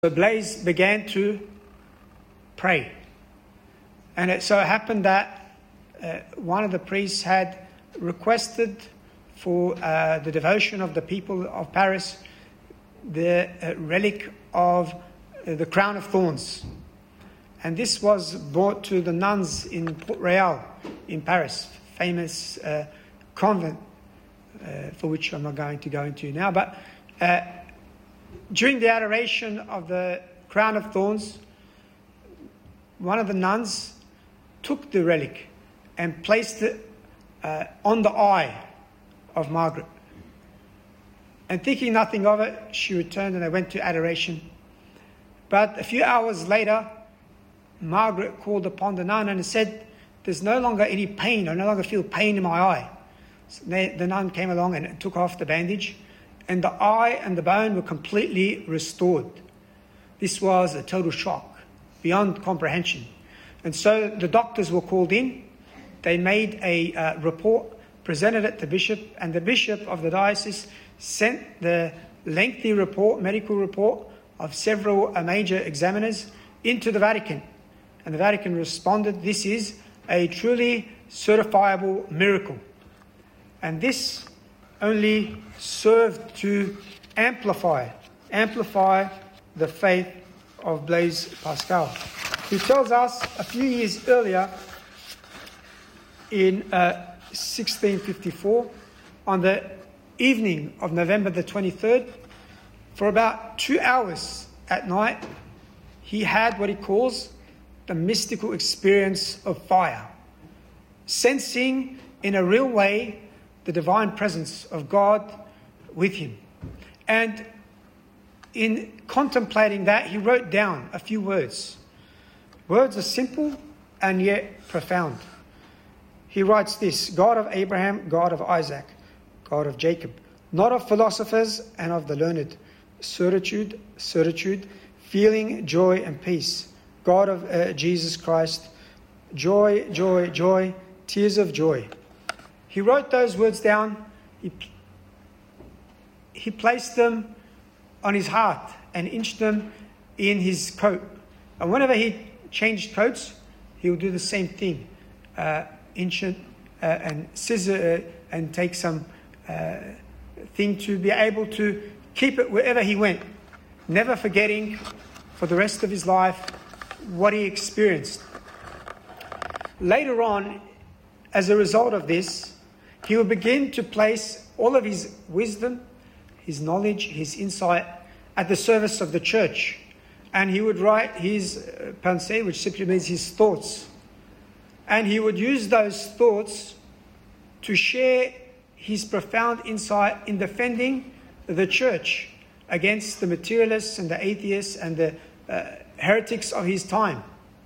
So Blaise began to pray. And it so happened that one of the priests had requested for the devotion of the people of Paris the relic of the crown of thorns. And this was brought to the nuns in Port Royal in Paris, famous convent for which I'm not going to go into now. But during the adoration of the crown of thorns, one of the nuns took the relic and placed it on the eye of Margaret. And thinking nothing of it, she returned and they went to adoration. But a few hours later, Margaret called upon the nun and said, "There's no longer any pain. I no longer feel pain in my eye." So the nun came along and took off the bandage, and the eye and the bone were completely restored. This was a total shock, beyond comprehension. And so the doctors were called in. They made a report, presented it to the bishop, and the bishop of the diocese sent the lengthy report, medical report, of several major examiners into the Vatican. And the Vatican responded, "This is a truly certifiable miracle." And this only served to amplify the faith of Blaise Pascal, who tells us a few years earlier, in 1654, on the evening of November the 23rd, for about 2 hours at night, he had what he calls the mystical experience of fire, sensing in a real way the divine presence of God with him. And in contemplating that, he wrote down a few words. Words are simple and yet profound. He writes this: "God of Abraham, God of Isaac, God of Jacob, not of philosophers and of the learned, certitude, feeling, joy and peace. God of Jesus Christ, joy, joy, joy, tears of joy." He wrote those words down. He placed them on his heart and inched them in his coat. And whenever he changed coats, he would do the same thing. Inch it and scissor and take some thing to be able to keep it wherever he went, never forgetting for the rest of his life what he experienced. Later on, as a result of this, he would begin to place all of his wisdom, his knowledge, his insight at the service of the church. And he would write his pensées, which simply means his thoughts. And he would use those thoughts to share his profound insight in defending the church against the materialists and the atheists and the heretics of his time.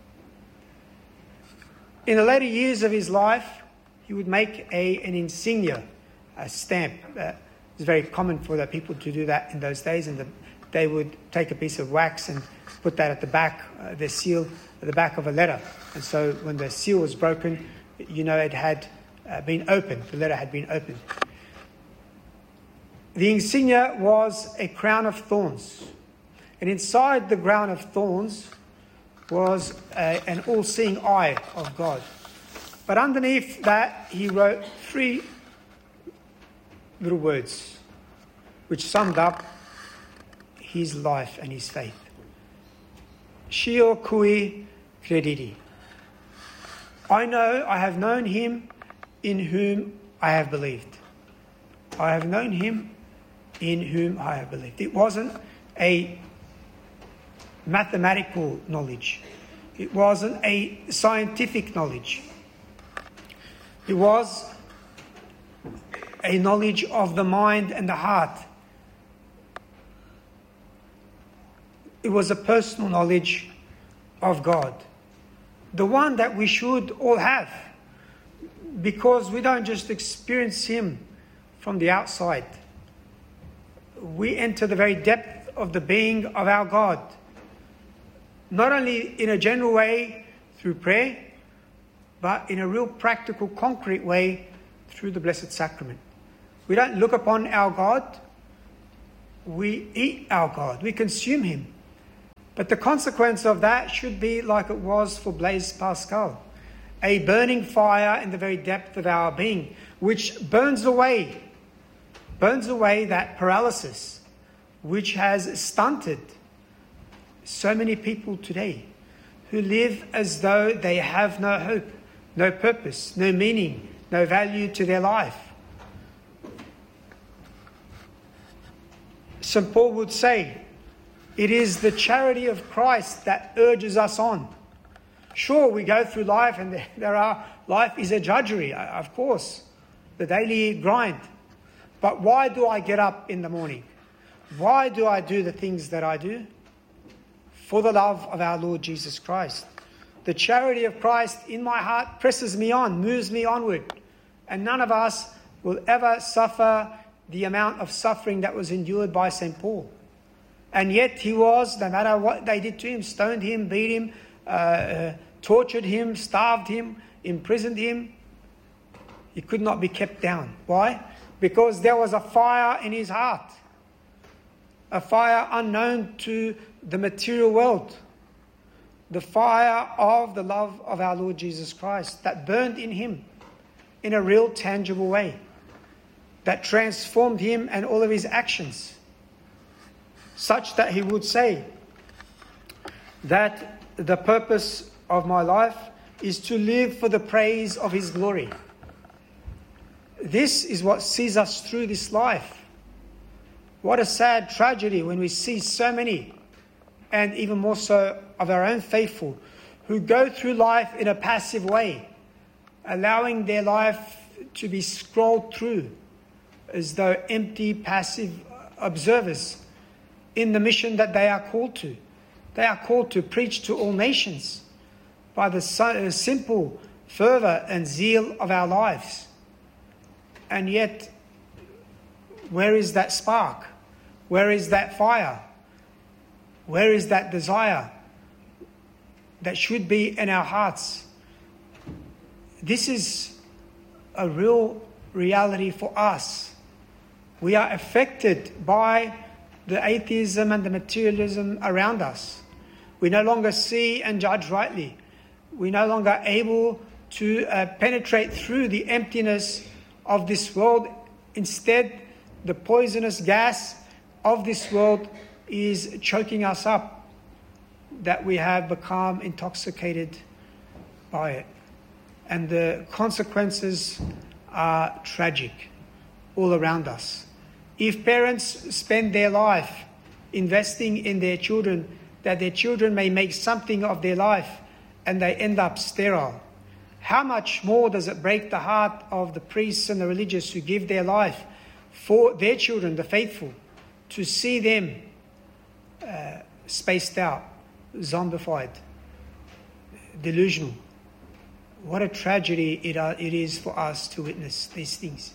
In the later years of his life, he would make an insignia, a stamp. It was very common for the people to do that in those days, and they would take a piece of wax and put that at the back, their seal, at the back of a letter. And so when the seal was broken, it had been opened. The letter had been opened. The insignia was a crown of thorns. And inside the crown of thorns was an all-seeing eye of God. But underneath that, he wrote 3 little words, which summed up his life and his faith. Shio cui credidi. I have known him in whom I have believed. I have known him in whom I have believed. It wasn't a mathematical knowledge. It wasn't a scientific knowledge. It was a knowledge of the mind and the heart. It was a personal knowledge of God. The one that we should all have, because we don't just experience him from the outside. We enter the very depth of the being of our God, not only in a general way through prayer, but in a real practical, concrete way through the Blessed Sacrament. We don't look upon our God, we eat our God, we consume him. But the consequence of that should be like it was for Blaise Pascal, a burning fire in the very depth of our being, which burns away that paralysis, which has stunted so many people today who live as though they have no hope, no purpose, no meaning, no value to their life. St. Paul would say, it is the charity of Christ that urges us on. Sure, we go through life and life is a drudgery, of course, the daily grind. But why do I get up in the morning? Why do I do the things that I do? For the love of our Lord Jesus Christ. The charity of Christ in my heart presses me on, moves me onward. And none of us will ever suffer the amount of suffering that was endured by St. Paul. And yet he was, no matter what they did to him, stoned him, beat him, tortured him, starved him, imprisoned him, he could not be kept down. Why? Because there was a fire in his heart. A fire unknown to the material world. The fire of the love of our Lord Jesus Christ that burned in him in a real tangible way. That transformed him and all of his actions. Such that he would say that the purpose of my life is to live for the praise of his glory. This is what sees us through this life. What a sad tragedy when we see so many, and even more so of our own faithful, who go through life in a passive way, allowing their life to be scrolled through as though empty, passive observers in the mission that they are called to. They are called to preach to all nations by the simple fervour and zeal of our lives. And yet, where is that spark? Where is that fire? Where is that desire that should be in our hearts? This is a real reality for us. We are affected by the atheism and the materialism around us. We no longer see and judge rightly. We're no longer able to penetrate through the emptiness of this world. Instead, the poisonous gas of this world is choking us up, that we have become intoxicated by it. And the consequences are tragic all around us. If parents spend their life investing in their children, that their children may make something of their life and they end up sterile, how much more does it break the heart of the priests and the religious who give their life for their children, the faithful, to see them spaced out, zombified, delusional. What a tragedy it is for us to witness these things.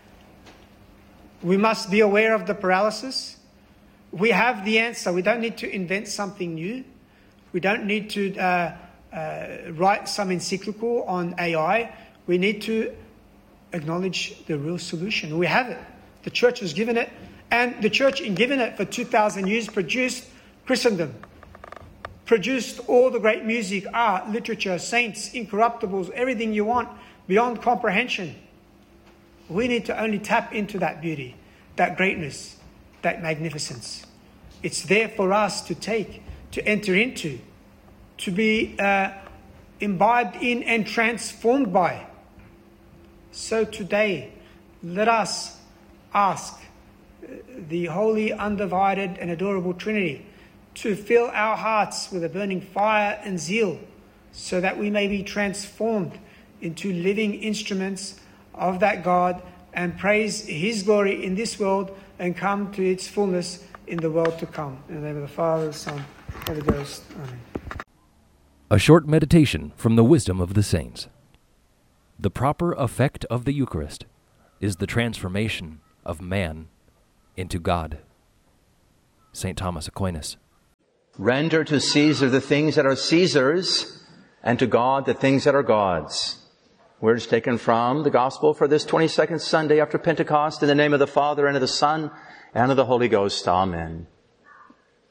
We must be aware of the paralysis. We have the answer. We don't need to invent something new. We don't need to write some encyclical on AI. We need to acknowledge the real solution. We have it. The church has given it. And the church, in giving it for 2,000 years, produced Christendom. Produced all the great music, art, literature, saints, incorruptibles, everything you want, beyond comprehension. We need to only tap into that beauty, that greatness, that magnificence. It's there for us to take, to enter into, to be imbibed in and transformed by. So today, let us ask the holy, undivided and adorable Trinity to fill our hearts with a burning fire and zeal, so that we may be transformed into living instruments of that God and praise his glory in this world and come to its fullness in the world to come. In the name of the Father, the Son, and the Ghost. Amen. A short meditation from the wisdom of the saints. The proper effect of the Eucharist is the transformation of man into God. St. Thomas Aquinas. Render to Caesar the things that are Caesar's, and to God the things that are God's. Words taken from the Gospel for this 22nd Sunday after Pentecost, in the name of the Father, and of the Son, and of the Holy Ghost. Amen.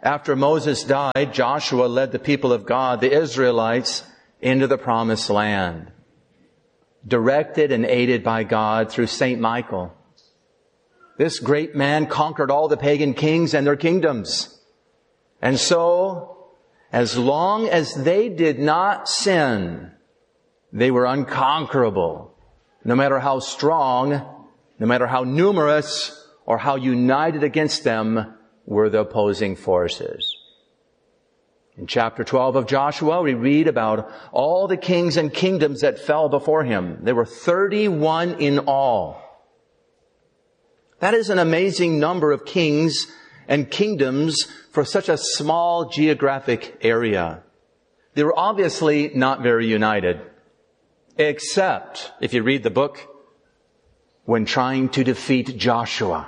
After Moses died, Joshua led the people of God, the Israelites, into the promised land, directed and aided by God through St. Michael. This great man conquered all the pagan kings and their kingdoms. And so, as long as they did not sin, they were unconquerable, no matter how strong, no matter how numerous, or how united against them were the opposing forces. In chapter 12 of Joshua, we read about all the kings and kingdoms that fell before him. There were 31 in all. That is an amazing number of kings and kingdoms for such a small geographic area. They were obviously not very united, except, if you read the book, when trying to defeat Joshua.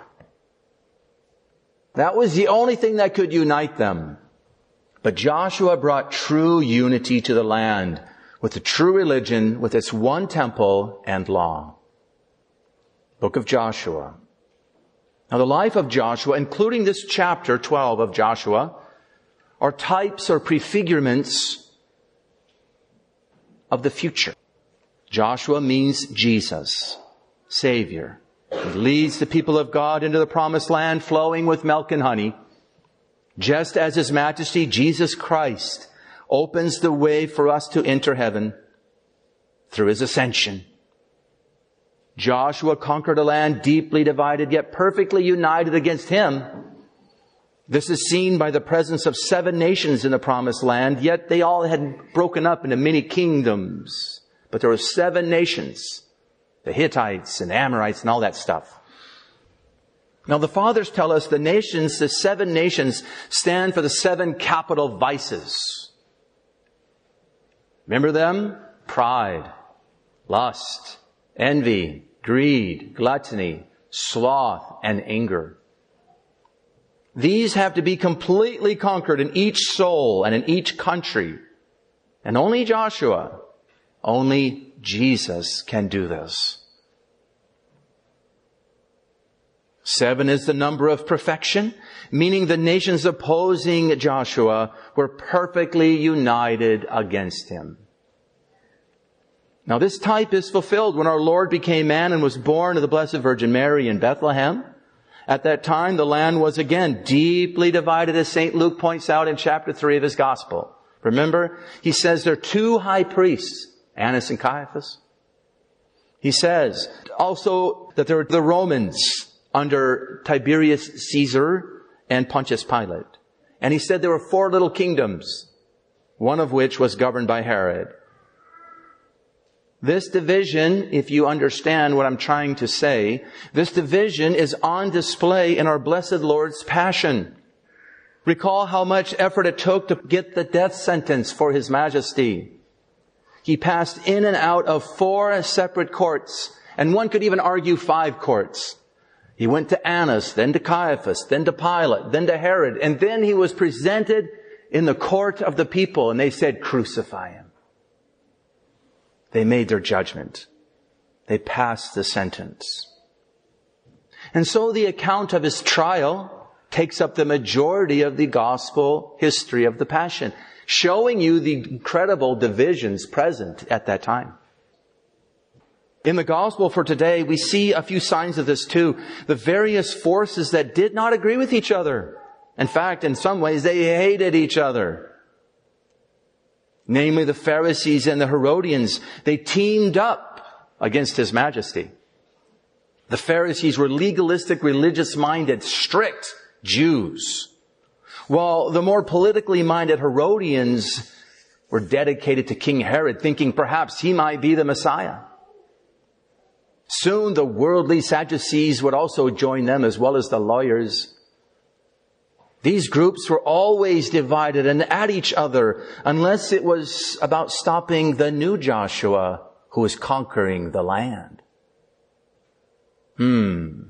That was the only thing that could unite them. But Joshua brought true unity to the land with the true religion, with its one temple and law. Book of Joshua. Now, the life of Joshua, including this chapter 12 of Joshua, are types or prefigurements of the future. Joshua means Jesus, Savior. He leads the people of God into the promised land flowing with milk and honey, just as His Majesty Jesus Christ opens the way for us to enter heaven through His ascension. Joshua conquered a land deeply divided, yet perfectly united against him. This is seen by the presence of 7 nations in the promised land, yet they all had broken up into many kingdoms. But there were 7 nations, the Hittites and Amorites and all that stuff. Now the fathers tell us the nations, the 7 nations, stand for the 7 capital vices. Remember them? Pride, lust, envy, greed, gluttony, sloth, and anger. These have to be completely conquered in each soul and in each country. And only Joshua, only Jesus can do this. 7 is the number of perfection, meaning the nations opposing Joshua were perfectly united against him. Now this type is fulfilled when our Lord became man and was born of the Blessed Virgin Mary in Bethlehem. At that time, the land was again deeply divided, as St. Luke points out in chapter 3 of his Gospel. Remember, he says there are 2 high priests, Annas and Caiaphas. He says also that there were the Romans under Tiberius Caesar and Pontius Pilate. And he said there were 4 little kingdoms, one of which was governed by Herod. This division, if you understand what I'm trying to say, this division is on display in our blessed Lord's Passion. Recall how much effort it took to get the death sentence for His Majesty. He passed in and out of 4 separate courts, and one could even argue 5 courts. He went to Annas, then to Caiaphas, then to Pilate, then to Herod, and then he was presented in the court of the people, and they said, "Crucify him." They made their judgment. They passed the sentence. And so the account of his trial takes up the majority of the gospel history of the Passion, showing you the incredible divisions present at that time. In the gospel for today, we see a few signs of this too. The various forces that did not agree with each other. In fact, in some ways, they hated each other. Namely, the Pharisees and the Herodians, they teamed up against His Majesty. The Pharisees were legalistic, religious-minded, strict Jews, while the more politically minded Herodians were dedicated to King Herod, thinking perhaps he might be the Messiah. Soon the worldly Sadducees would also join them, as well as the lawyers. These groups were always divided and at each other, unless it was about stopping the new Joshua who was conquering the land. The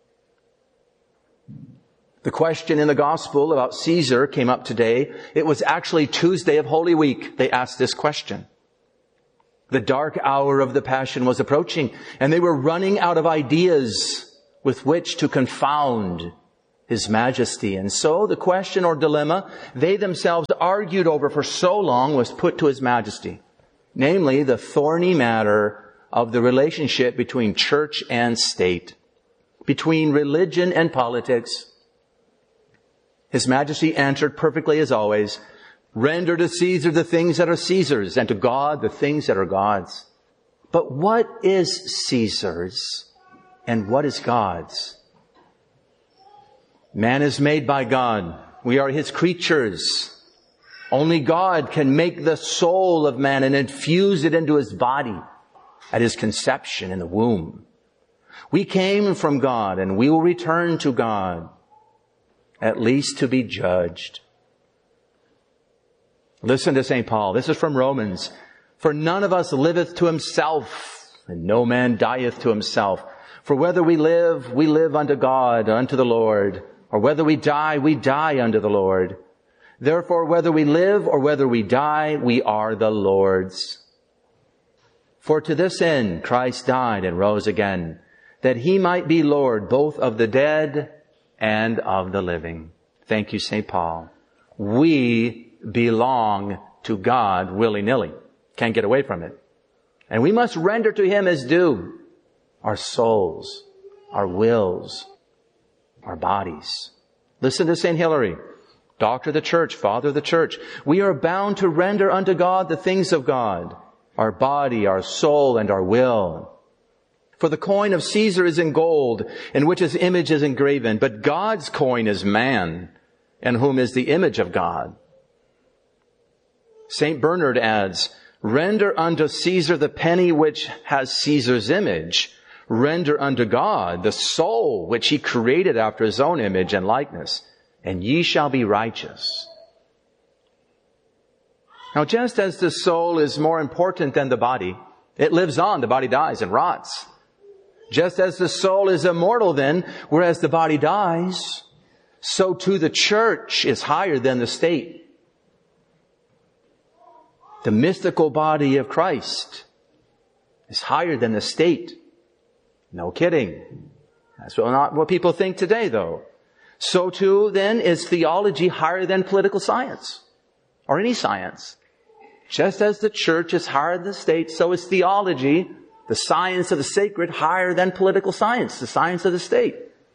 question in the gospel about Caesar came up today. It was actually Tuesday of Holy Week. They asked this question. The dark hour of the Passion was approaching, and they were running out of ideas with which to confound His majesty. And so the question or dilemma they themselves argued over for so long was put to His majesty. Namely, the thorny matter of the relationship between church and state, between religion and politics. His majesty answered perfectly as always, "Render to Caesar the things that are Caesar's, and to God the things that are God's." But what is Caesar's and what is God's? Man is made by God. We are His creatures. Only God can make the soul of man and infuse it into his body at his conception in the womb. We came from God and we will return to God, at least to be judged. Listen to St. Paul. This is from Romans. "For none of us liveth to himself, and no man dieth to himself. For whether we live unto God, unto the Lord. Or whether we die unto the Lord. Therefore, whether we live or whether we die, we are the Lord's. For to this end Christ died and rose again, that He might be Lord both of the dead and of the living." Thank you, St. Paul. We belong to God willy-nilly. Can't get away from it. And we must render to Him as due our souls, our wills, our bodies. Listen to St. Hilary, Doctor of the Church, Father of the Church. We are bound to render unto God the things of God, our body, our soul, and our will. For the coin of Caesar is in gold, in which His image is engraven, but God's coin is man, in whom is the image of God. St. Bernard adds, "Render unto Caesar the penny which has Caesar's image. Render unto God the soul which He created after His own image and likeness, and ye shall be righteous." Now, just as the soul is more important than the body, it lives on, the body dies and rots. Just as the soul is immortal then, whereas the body dies, so too the church is higher than the state. The mystical body of Christ is higher than the state. No kidding. That's not what people think today, though. So too, then, is theology higher than political science or any science. Just as the church is higher than the state, so is theology, the science of the sacred, higher than political science, the science of the state.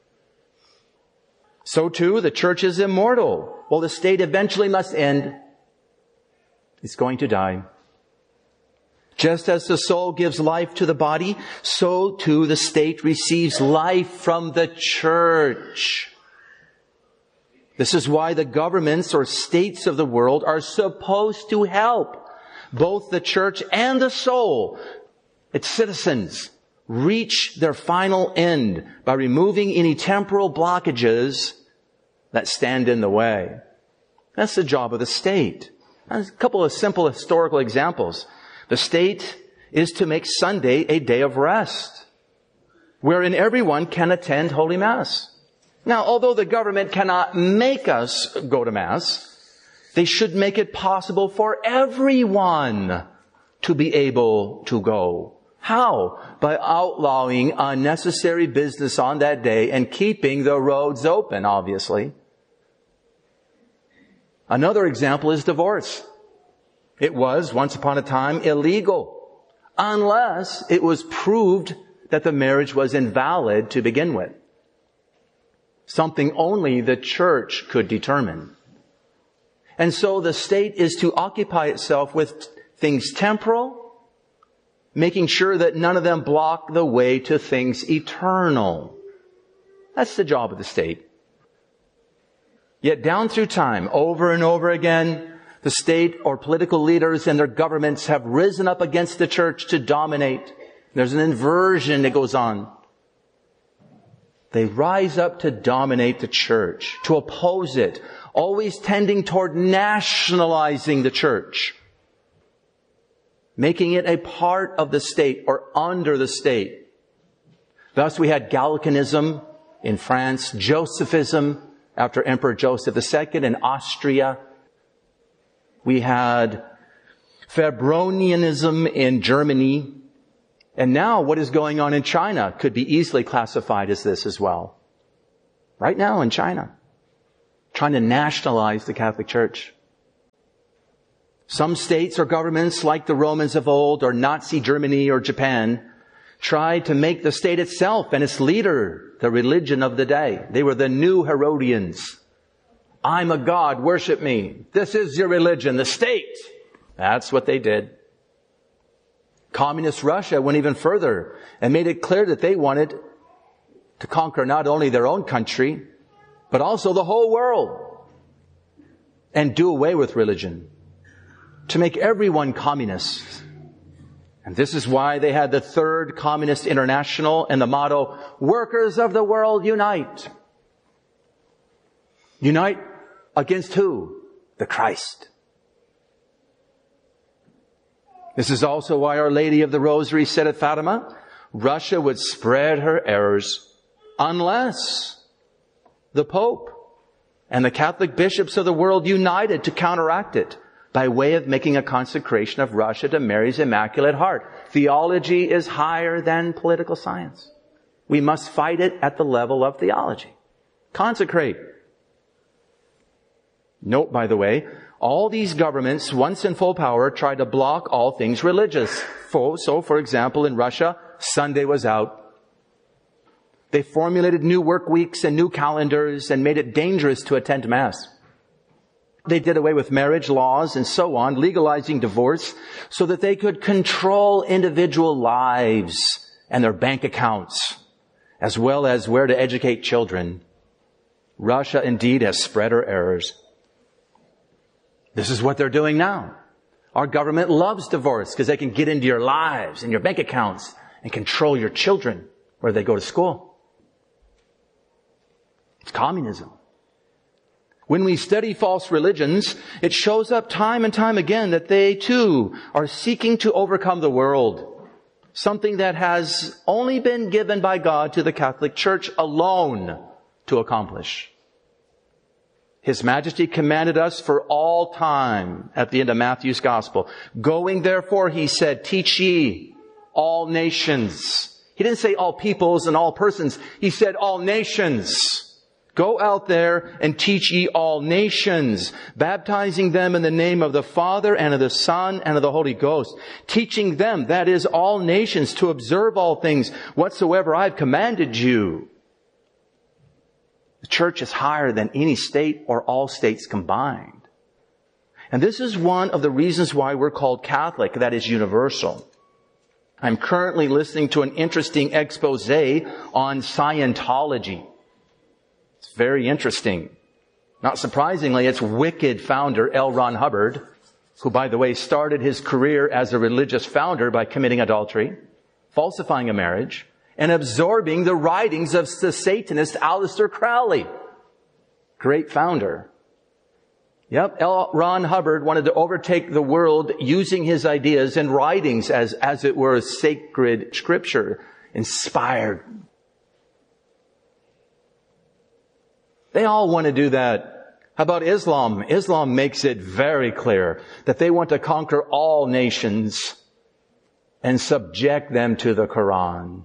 So too, the church is immortal. Well, the state eventually must end. It's going to die. Just as the soul gives life to the body, so too the state receives life from the church. This is why the governments or states of the world are supposed to help both the church and the soul, its citizens, reach their final end by removing any temporal blockages that stand in the way. That's the job of the state. A couple of simple historical examples. The state is to make Sunday a day of rest, wherein everyone can attend Holy Mass. Now, although the government cannot make us go to Mass, they should make it possible for everyone to be able to go. How? By outlawing unnecessary business on that day and keeping the roads open, obviously. Another example is divorce. It was, once upon a time, illegal, unless it was proved that the marriage was invalid to begin with. Something only the church could determine. And so the state is to occupy itself with things temporal, making sure that none of them block the way to things eternal. That's the job of the state. Yet down through time, over and over again, the state or political leaders and their governments have risen up against the church to dominate. There's an inversion that goes on. They rise up to dominate the church, to oppose it, always tending toward nationalizing the church, making it a part of the state or under the state. Thus we had Gallicanism in France, Josephism after Emperor Joseph II in Austria. We had Febronianism in Germany. And now what is going on in China could be easily classified as this as well. right now in China, trying to nationalize the Catholic Church. Some states or governments, like the Romans of old, or Nazi Germany or Japan, tried to make the state itself and its leader the religion of the day. They were the new Herodians. I'm a god, worship me. This is your religion, the state. That's what they did. Communist Russia went even further and made it clear that they wanted to conquer not only their own country, but also the whole world and do away with religion, to make everyone communist. And this is why they had the Third Communist International and the motto, Workers of the World Unite. Unite against who? The Christ. This is also why Our Lady of the Rosary said at Fatima, Russia would spread her errors unless the Pope and the Catholic bishops of the world united to counteract it by way of making a consecration of Russia to Mary's Immaculate Heart. Theology is higher than political science. We must fight it at the level of theology. Consecrate. Note, by the way, all these governments, once in full power, tried to block all things religious. So, for example, in Russia, Sunday was out. They formulated new work weeks and new calendars and made it dangerous to attend Mass. They did away with marriage laws and so on, legalizing divorce so that they could control individual lives and their bank accounts, as well as where to educate children. Russia indeed has spread her errors. This is what they're doing now. Our government loves divorce because they can get into your lives and your bank accounts and control your children where they go to school. It's communism. When we study false religions, it shows up time and time again that they too are seeking to overcome the world. Something that has only been given by God to the Catholic Church alone to accomplish. His Majesty commanded us for all time at the end of Matthew's Gospel. Going therefore, he said, teach ye all nations. He didn't say all peoples and all persons. He said all nations. Go out there and teach ye all nations, baptizing them in the name of the Father and of the Son and of the Holy Ghost, teaching them, that is, all nations, to observe all things whatsoever I've commanded you. The church is higher than any state or all states combined. And this is one of the reasons why we're called Catholic, that is universal. I'm currently listening to an interesting expose on Scientology. It's very interesting. Not surprisingly, its wicked founder, L. Ron Hubbard, who, by the way, started his career as a religious founder by committing adultery, falsifying a marriage, and absorbing the writings of the Satanist Aleister Crowley. Great founder. Yep, L. Ron Hubbard wanted to overtake the world using his ideas and writings as it were sacred scripture, inspired. They all want to do that. How about Islam? Islam makes it very clear that they want to conquer all nations and subject them to the Quran.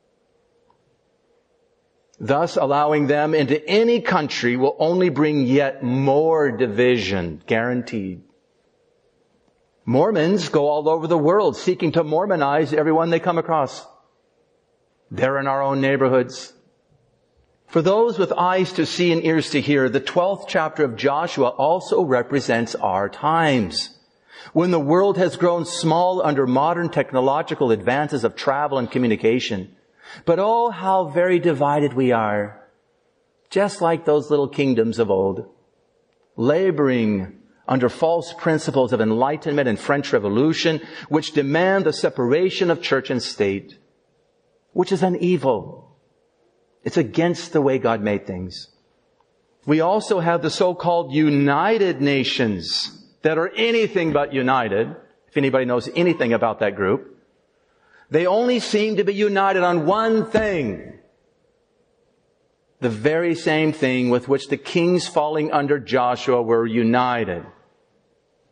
Thus, allowing them into any country will only bring yet more division, guaranteed. Mormons go all over the world seeking to Mormonize everyone they come across. They're in our own neighborhoods. For those with eyes to see and ears to hear, the 12th chapter of Joshua also represents our times, when the world has grown small under modern technological advances of travel and communication. But oh, how very divided we are, just like those little kingdoms of old, laboring under false principles of Enlightenment and French Revolution, which demand the separation of church and state, which is an evil. It's against the way God made things. We also have the so-called United Nations that are anything but united. If anybody knows anything about that group, they only seem to be united on one thing. The very same thing with which the kings falling under Joshua were united.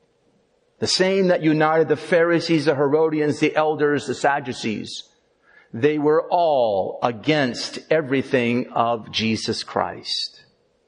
The same that united the Pharisees, the Herodians, the elders, the Sadducees. They were all against everything of Jesus Christ.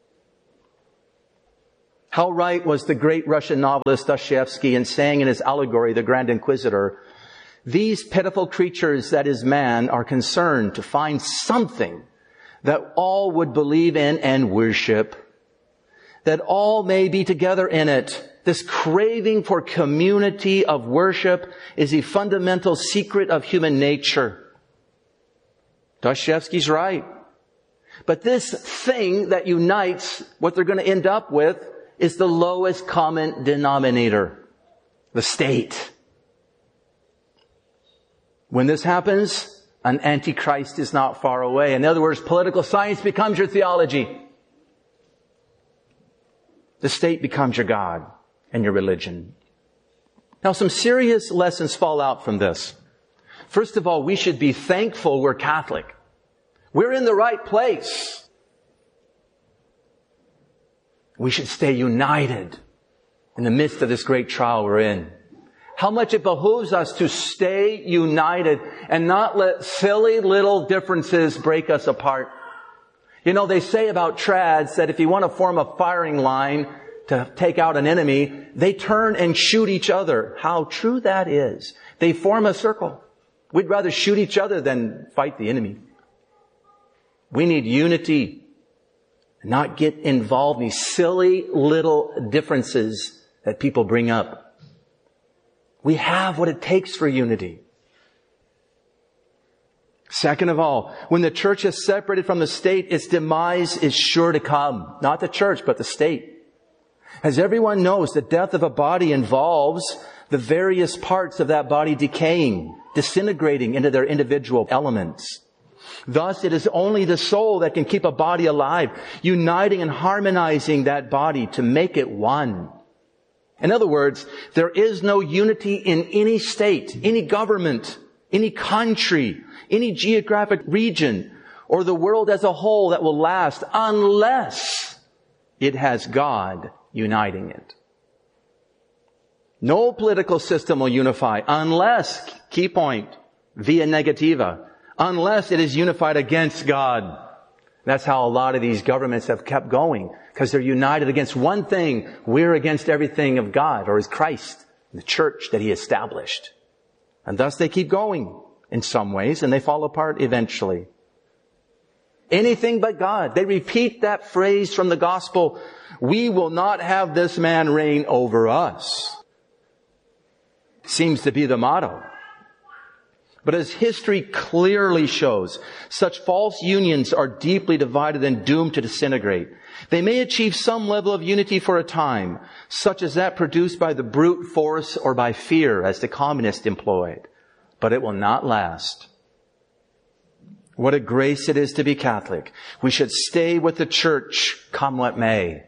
How right was the great Russian novelist Dostoevsky in saying in his allegory, The Grand Inquisitor, "These pitiful creatures, that is man, are concerned to find something that all would believe in and worship, that all may be together in it. This craving for community of worship is a fundamental secret of human nature." Dostoevsky's right. But this thing that unites, what they're going to end up with, is the lowest common denominator, the state. When this happens, an antichrist is not far away. In other words, political science becomes your theology. The state becomes your God and your religion. Now, some serious lessons fall out from this. First of all, we should be thankful we're Catholic. We're in the right place. We should stay united in the midst of this great trial we're in. How much it behooves us to stay united and not let silly little differences break us apart. You know, they say about trads that if you want to form a firing line to take out an enemy, they turn and shoot each other. How true that is. They form a circle. We'd rather shoot each other than fight the enemy. We need unity. Not get involved in these silly little differences that people bring up. We have what it takes for unity. Second of all, when the church is separated from the state, its demise is sure to come. Not the church, but the state. As everyone knows, the death of a body involves the various parts of that body decaying, disintegrating into their individual elements. Thus, it is only the soul that can keep a body alive, uniting and harmonizing that body to make it one. In other words, there is no unity in any state, any government, any country, any geographic region, or the world as a whole that will last unless it has God uniting it. No political system will unify unless, key point, via negativa, unless it is unified against God. That's how a lot of these governments have kept going, because they're united against one thing. We're against everything of God, or is Christ, the church that He established. And thus they keep going in some ways, and they fall apart eventually. Anything but God. They repeat that phrase from the gospel, "We will not have this man reign over us." Seems to be the motto. But as history clearly shows, such false unions are deeply divided and doomed to disintegrate. They may achieve some level of unity for a time, such as that produced by the brute force or by fear, as the communists employed. But it will not last. What a grace it is to be Catholic. We should stay with the church, come what may.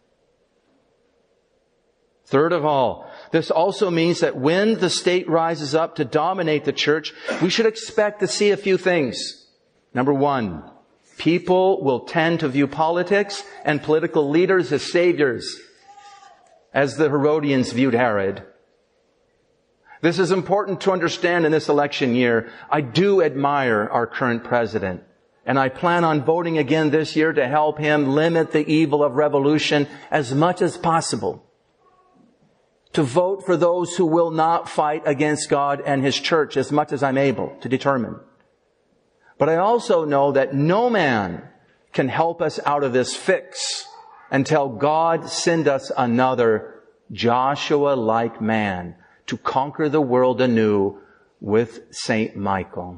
Third of all, this also means that when the state rises up to dominate the church, we should expect to see a few things. Number one, people will tend to view politics and political leaders as saviors, as the Herodians viewed Herod. This is important to understand in this election year. I do admire our current president, and I plan on voting again this year to help him limit the evil of revolution as much as possible. To vote for those who will not fight against God and His church as much as I'm able to determine. But I also know that no man can help us out of this fix until God send us another Joshua-like man to conquer the world anew with Saint Michael.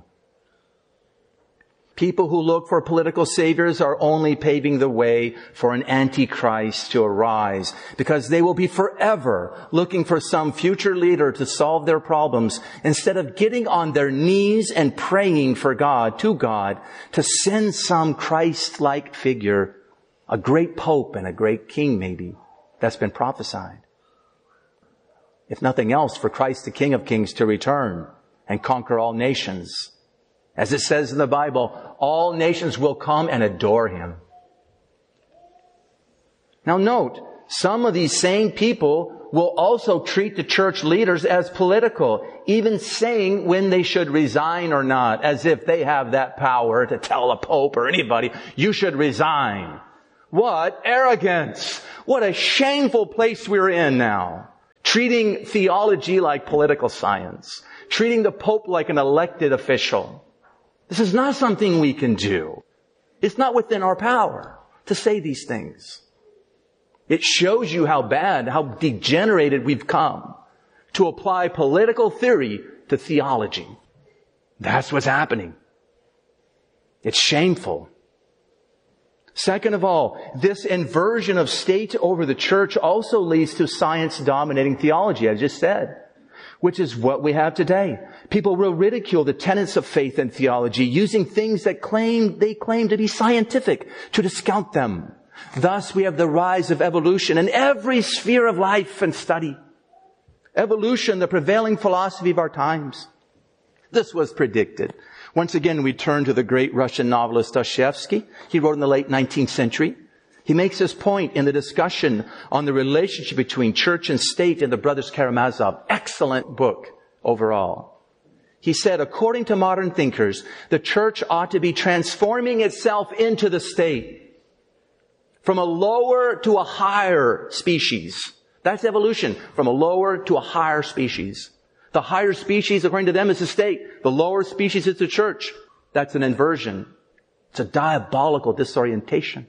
People who look for political saviors are only paving the way for an antichrist to arise, because they will be forever looking for some future leader to solve their problems instead of getting on their knees and praying for God, to God, to send some Christ-like figure, a great pope and a great king maybe, that's been prophesied. If nothing else, for Christ the King of Kings to return and conquer all nations. As it says in the Bible, all nations will come and adore Him. Now note, Some of these same people will also treat the church leaders as political, even saying when they should resign or not, as if they have that power to tell a pope or anybody, you should resign. What arrogance! What a shameful place we're in now. Treating theology like political science. Treating the Pope like an elected official. This is not something we can do. It's not within our power to say these things. It shows you how bad, how degenerated we've come to apply political theory to theology. That's what's happening. It's shameful. Second of all, this inversion of state over the church also leads to science dominating theology, I just said, which is what we have today. People will ridicule the tenets of faith and theology using things that they claim to be scientific to discount them. Thus, we have the rise of evolution in every sphere of life and study. Evolution, the prevailing philosophy of our times. This was predicted. Once again, we turn to the great Russian novelist Dostoevsky. He wrote in the late 19th century. He makes this point in the discussion on the relationship between church and state in the Brothers Karamazov. Excellent book overall. He said, according to modern thinkers, the church ought to be transforming itself into the state. From a lower to a higher species. That's evolution. From a lower to a higher species. The higher species, according to them, is the state. The lower species is the church. That's an inversion. It's a diabolical disorientation.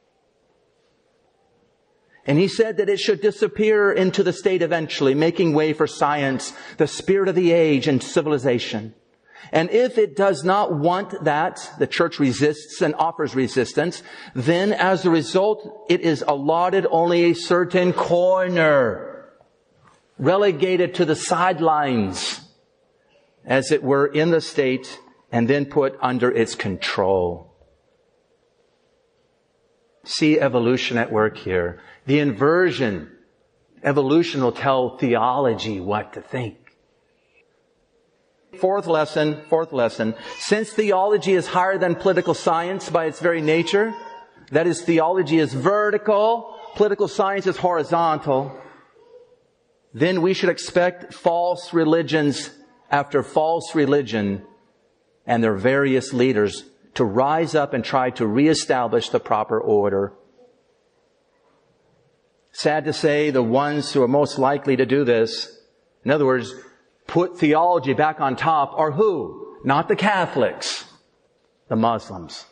And he said that it should disappear into the state eventually, making way for science, the spirit of the age, and civilization. And if it does not want that, the church resists and offers resistance, then as a result, it is allotted only a certain corner, relegated to the sidelines, as it were, in the state, and then put under its control. See evolution at work here. The inversion. Evolution will tell theology what to think. Fourth lesson. Since theology is higher than political science by its very nature, that is, theology is vertical, political science is horizontal, then we should expect false religions after false religion and their various leaders to rise up and try to reestablish the proper order. Sad to say, the ones who are most likely to do this, in other words, put theology back on top, are who? Not the Catholics, the Muslims.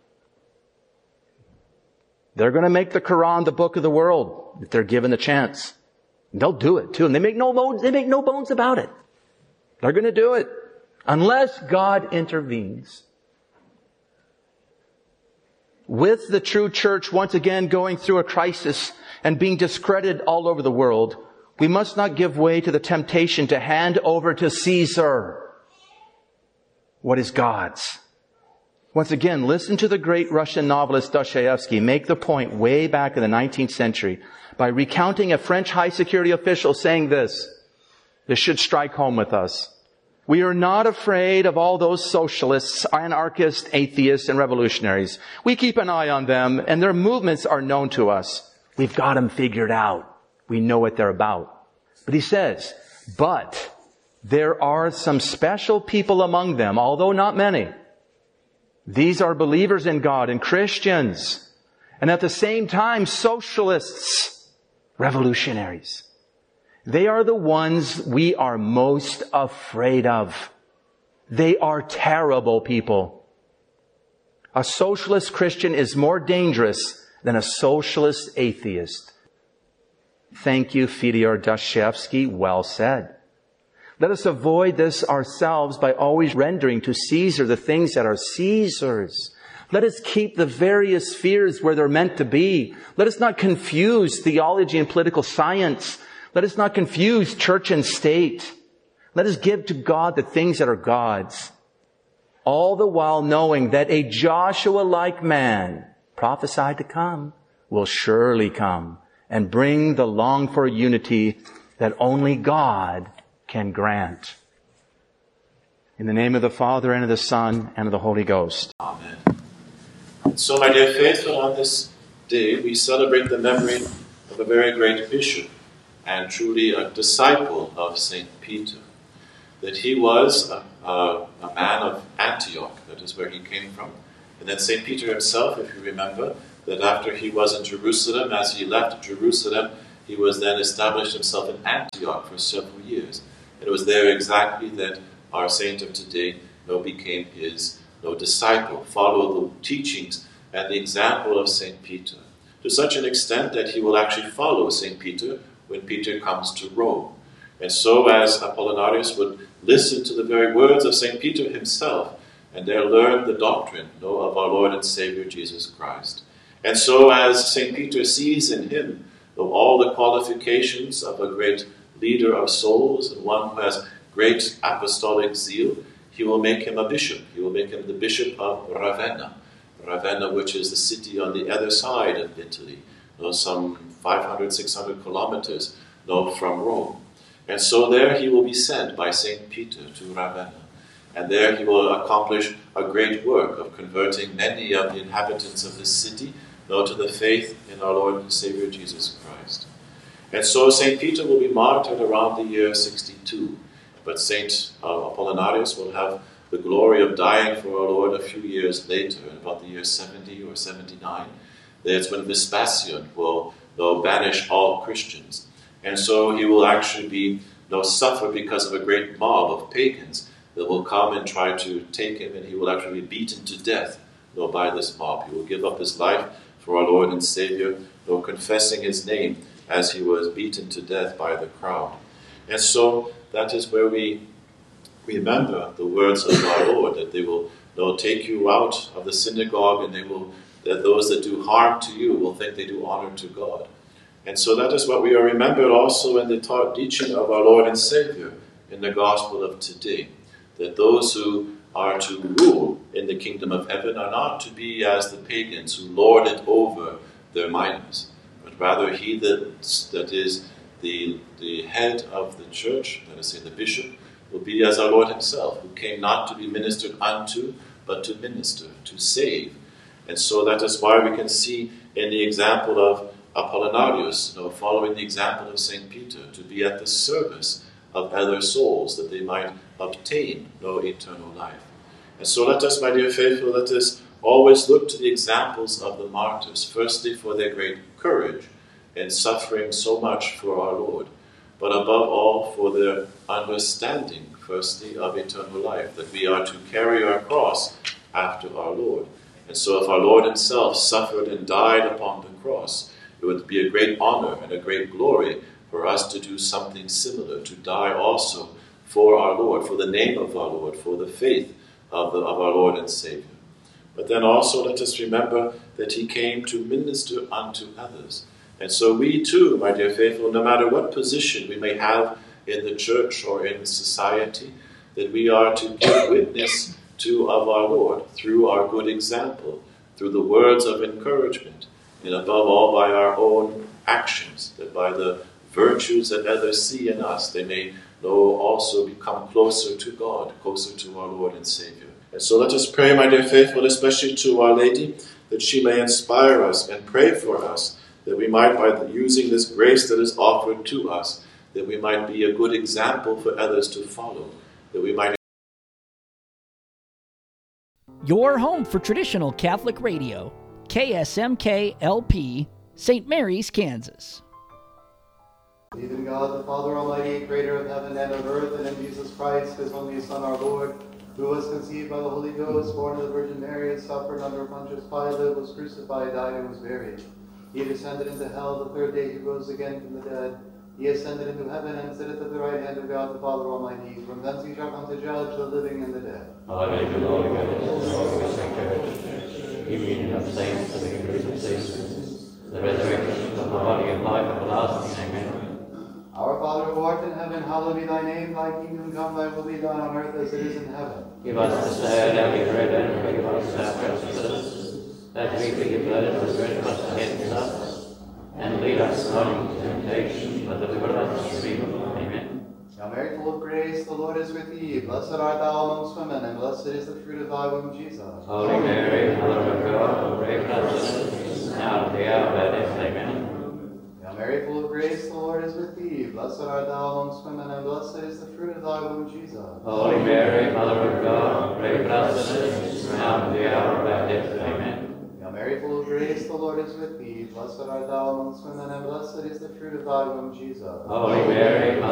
They're going to make the Quran the book of the world if they're given the chance. They'll do it too. And they make no bones about it. They're going to do it. Unless God intervenes. With the true church once again going through a crisis and being discredited all over the world, we must not give way to the temptation to hand over to Caesar what is God's. Once again, listen to the great Russian novelist Dostoevsky make the point way back in the 19th century by recounting a French high security official saying this. This should strike home with us. We are not afraid of all those socialists, anarchists, atheists, and revolutionaries. We keep an eye on them, and their movements are known to us. We've got them figured out. We know what they're about. But he says, but there are some special people among them, although not many. These are believers in God and Christians, and at the same time socialists, revolutionaries. They are the ones we are most afraid of. They are terrible people. A socialist Christian is more dangerous than a socialist atheist. Thank you, Fyodor Dostoevsky. Well said. Let us avoid this ourselves by always rendering to Caesar the things that are Caesar's. Let us keep the various spheres where they're meant to be. Let us not confuse theology and political science. Let us not confuse church and state. Let us give to God the things that are God's. All the while knowing that a Joshua-like man, prophesied to come, will surely come and bring the longed-for unity that only God can grant. In the name of the Father, and of the Son, and of the Holy Ghost. Amen. And so, my dear faithful, on this day we celebrate the memory of a very great bishop and truly a disciple of St. Peter. That he was a man of Antioch, that is where he came from. And then St. Peter himself, if you remember, that after he was in Jerusalem, as he left Jerusalem, he was then established himself in Antioch for several years. And it was there exactly that our saint of today became his disciple, followed the teachings and the example of St. Peter, to such an extent that he will actually follow St. Peter when Peter comes to Rome. And so as Apollinarius would listen to the very words of St. Peter himself, and there learn the doctrine of our Lord and Savior Jesus Christ. And so as St. Peter sees in him all the qualifications of a great leader of souls and one who has great apostolic zeal, he will make him a bishop. He will make him the bishop of Ravenna. Ravenna, which is the city on the other side of Italy, some 500, 600 kilometers from Rome. And so there he will be sent by St. Peter to Ravenna. And there he will accomplish a great work of converting many of the inhabitants of this city to the faith in our Lord and Savior Jesus Christ. And so St. Peter will be martyred around the year 62. But St. Apollinarius will have the glory of dying for our Lord a few years later, in about the year 70 or 79. That's when Vespasian will banish all Christians. And so he will actually be suffer because of a great mob of pagans that will come and try to take him, and he will actually be beaten to death by this mob. He will give up his life for our Lord and Savior, confessing his name as he was beaten to death by the crowd. And so that is where we remember the words of our Lord, that they will take you out of the synagogue, and that those that do harm to you will think they do honor to God. And so that is what we are remembered also in the teaching of our Lord and Savior in the gospel of today, that those who are to rule in the kingdom of heaven are not to be as the pagans who lord it over their minors, but rather he that is the head of the church, let us say the bishop, will be as our Lord himself, who came not to be ministered unto, but to minister, to save. And so that is why we can see in the example of Apollinarius, following the example of St. Peter, to be at the service of other souls, that they might obtain eternal life. And so let us, my dear faithful, let us always look to the examples of the martyrs, firstly for their great courage in suffering so much for our Lord, but above all for their understanding, firstly, of eternal life, that we are to carry our cross after our Lord. And so if our Lord himself suffered and died upon the cross, it would be a great honor and a great glory for us to do something similar, to die also for our Lord, for the name of our Lord, for the faith of our Lord and Savior. But then also let us remember that he came to minister unto others. And so we too, my dear faithful, no matter what position we may have in the church or in society, that we are to give witness of our Lord through our good example, through the words of encouragement, and above all by our own actions, that by the virtues that others see in us, they may also become closer to God, closer to our Lord and Savior. And so let us pray, my dear faithful, especially to Our Lady, that she may inspire us and pray for us, that we might, by using this grace that is offered to us, that we might be a good example for others to follow, that we might. Your home for traditional Catholic radio, KSMK LP, St. Mary's, Kansas. Believe in God, the Father Almighty, creator of heaven and of earth, and in Jesus Christ, his only Son, our Lord, who was conceived by the Holy Ghost, born of the Virgin Mary, suffered under Pontius Pilate, was crucified, died, and was buried. He descended into hell. The third day he rose again from the dead. He ascended into heaven and sitteth at the right hand of God the Father Almighty. From thence he shall come to judge the living and the dead. Alleluia. The union of saints, the victories of saints, the resurrection of the body of life everlasting. Amen. Our Father who art in heaven, hallowed be thy name. Thy kingdom come, thy will be done on earth as it is in heaven. Give us this day our daily bread, and forgive us our trespasses, that we forgive those who trespass against us, and lead us not into temptation, but deliver us from evil. Amen. Hail Mary, full of grace, the Lord is with thee. Blessed art thou amongst women, and blessed is the fruit of thy womb, Jesus. Holy Mary, Mother of God, pray for us sinners, now and at the hour of our death. Amen. Hail Mary, Mary, full of grace, the Lord is with thee. Blessed art thou amongst women, and blessed is the fruit of thy womb, Jesus. Holy Mary, Mother of God, pray for us sinners, now and the hour of our death. Amen. Hail Mary, full of grace, the Lord is with thee. Blessed art thou amongst women, and blessed is the fruit of thy womb, Jesus. Holy Mary, Mother